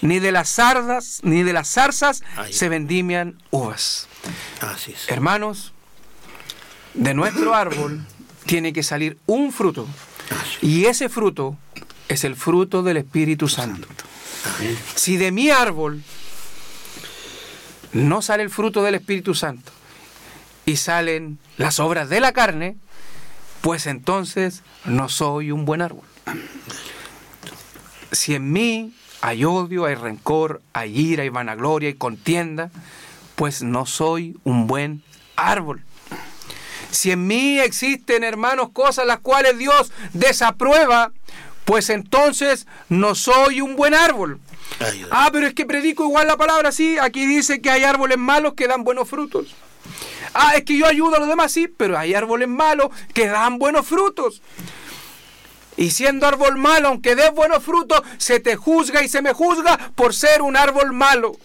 ni de las zarzas se vendimian uvas. Así es. Hermanos, de nuestro árbol tiene que salir un fruto. Y ese fruto es el fruto del Espíritu Santo. Amén. Si de mi árbol no sale el fruto del Espíritu Santo y salen las obras de la carne, pues entonces no soy un buen árbol. Si en mí hay odio, hay rencor, hay ira, hay vanagloria, hay contienda, pues no soy un buen árbol. Si en mí existen, hermanos, cosas las cuales Dios desaprueba, pues entonces no soy un buen árbol. Ah, pero es que predico igual la palabra, sí. Aquí dice que hay árboles malos que dan buenos frutos. Ah, es que yo ayudo a los demás, sí, pero hay árboles malos que dan buenos frutos. Y siendo árbol malo, aunque dé buenos frutos, se te juzga y se me juzga por ser un árbol malo.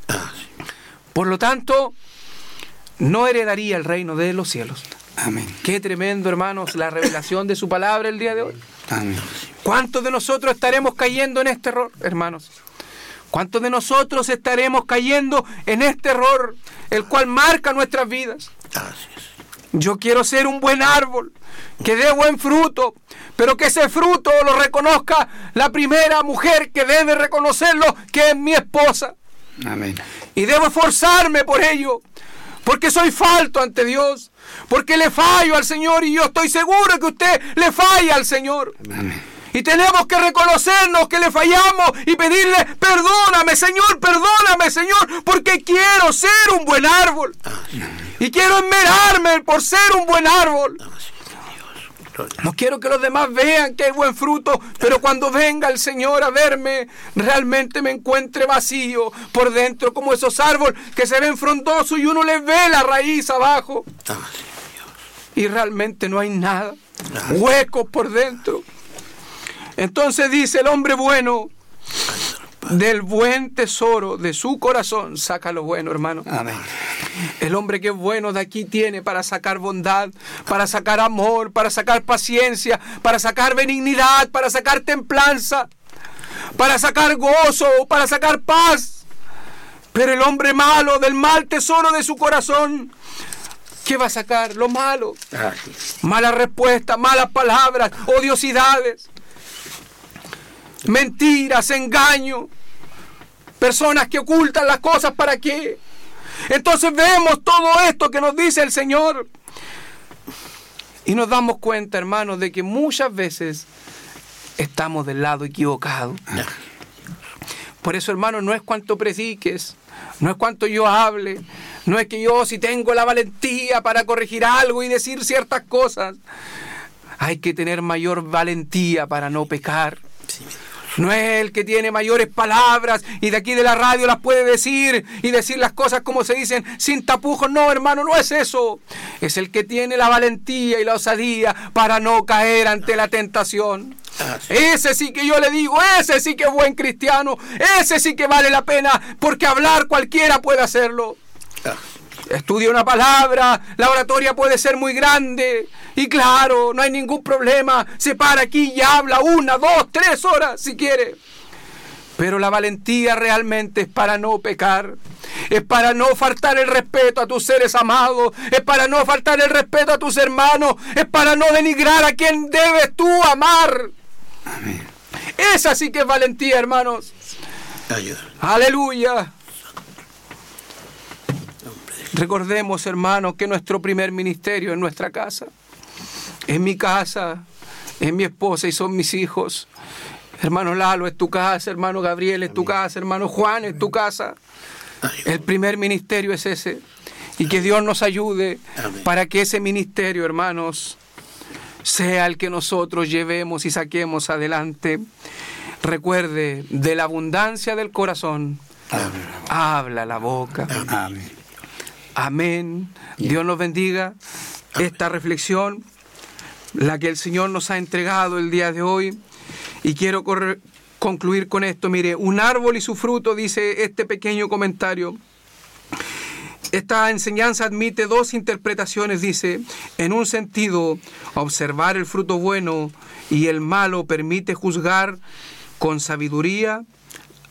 Por lo tanto, no heredaría el reino de los cielos. Amén. Qué tremendo, hermanos, la revelación de su palabra el día de hoy. Amén. ¿Cuántos de nosotros estaremos cayendo en este error, hermanos? ¿Cuántos de nosotros estaremos cayendo en este error, el cual marca nuestras vidas? Así es. Yo quiero ser un buen árbol, que dé buen fruto, pero que ese fruto lo reconozca la primera mujer que debe reconocerlo, que es mi esposa. Amén. Y debo esforzarme por ello, porque soy falto ante Dios, porque le fallo al Señor, y yo estoy seguro que usted le falla al Señor. Amén. Y tenemos que reconocernos que le fallamos y pedirle, perdóname Señor, porque quiero ser un buen árbol. Y quiero esmerarme por ser un buen árbol. No quiero que los demás vean que hay buen fruto, pero cuando venga el Señor a verme, realmente me encuentre vacío por dentro, como esos árboles que se ven frondosos y uno les ve la raíz abajo. Y realmente no hay nada, huecos por dentro. Entonces dice el hombre bueno, del buen tesoro de su corazón saca lo bueno, hermano. Amén. El hombre que es bueno de aquí tiene para sacar bondad, para sacar amor, para sacar paciencia, para sacar benignidad, para sacar templanza, para sacar gozo, para sacar paz. Pero el hombre malo, del mal tesoro de su corazón, ¿qué va a sacar? Lo malo. Malas respuestas, malas palabras, odiosidades, mentiras, engaño, personas que ocultan las cosas. ¿Para qué? Entonces vemos todo esto que nos dice el Señor y nos damos cuenta, hermanos, de que muchas veces estamos del lado equivocado. Por eso, hermanos, no es cuanto prediques, no es cuanto yo hable, no es que yo, si tengo la valentía para corregir algo y decir ciertas cosas, hay que tener mayor valentía para no pecar. No es el que tiene mayores palabras y de aquí de la radio las puede decir y decir las cosas como se dicen sin tapujos. No, hermano, no es eso. Es el que tiene la valentía y la osadía para no caer ante la tentación. Ese sí que yo le digo, ese sí que es buen cristiano, ese sí que vale la pena, porque hablar cualquiera puede hacerlo. Estudia una palabra, la oratoria puede ser muy grande y claro, no hay ningún problema, se para aquí y habla 1, 2, 3 horas si quiere. Pero la valentía realmente es para no pecar, es para no faltar el respeto a tus seres amados, es para no faltar el respeto a tus hermanos, es para no denigrar a quien debes tú amar. Amén. Esa sí que es valentía, hermanos. Ayuda. Aleluya. Recordemos, hermanos, que nuestro primer ministerio es nuestra casa. Es mi casa, es mi esposa y son mis hijos. Hermano Lalo, es tu casa. Hermano Gabriel, es tu casa. Hermano Juan, es tu casa. El primer ministerio es ese. Y que Dios nos ayude para que ese ministerio, hermanos, sea el que nosotros llevemos y saquemos adelante. Recuerde, de la abundancia del corazón habla la boca. Amén. Amén. Dios nos bendiga. Esta reflexión, la que el Señor nos ha entregado el día de hoy. Y quiero concluir con esto. Mire, un árbol y su fruto, dice este pequeño comentario. Esta enseñanza admite 2 interpretaciones, dice. En un sentido, observar el fruto bueno y el malo permite juzgar con sabiduría